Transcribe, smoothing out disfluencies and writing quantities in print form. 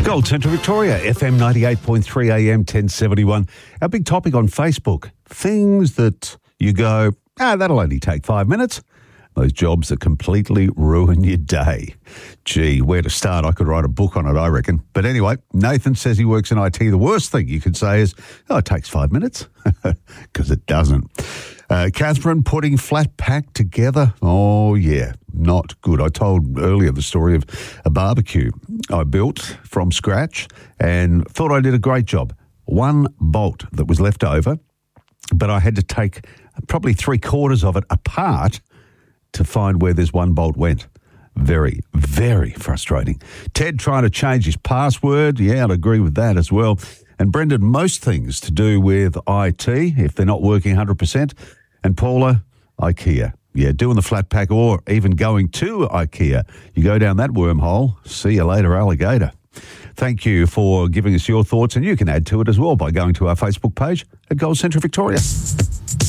Gold Central Victoria, FM 98.3 AM 1071. Our big topic on Facebook, things that you go, that'll only take 5 minutes. Those jobs that completely ruin your day. Gee, where to start? I could write a book on it, I reckon. But anyway, Nathan says he works in IT. The worst thing you could say is, it takes 5 minutes. Because it doesn't. Catherine, putting flat pack together. Oh, yeah, not good. I told earlier the story of a barbecue I built from scratch and thought I did a great job. One bolt that was left over, but I had to take probably 3/4 of it apart to find where this one bolt went. Very, very frustrating. Ted trying to change his password. Yeah, I'd agree with that as well. And Brendan, most things to do with IT, if they're not working 100%. And Paula, IKEA. Yeah, doing the flat pack or even going to IKEA. You go down that wormhole. See you later, alligator. Thank you for giving us your thoughts, and you can add to it as well by going to our Facebook page at Gold Central Victoria.